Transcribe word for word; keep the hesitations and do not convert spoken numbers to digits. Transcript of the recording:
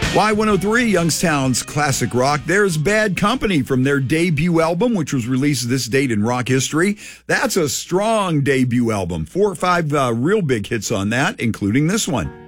Y one oh three, Youngstown's classic rock. There's Bad Company from their debut album, which was released this date in rock history. That's a strong debut album. Four or five uh, real big hits on that, including this one.